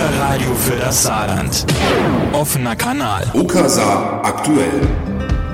Bürgerradio für das Saarland. Offener Kanal. Okasa aktuell.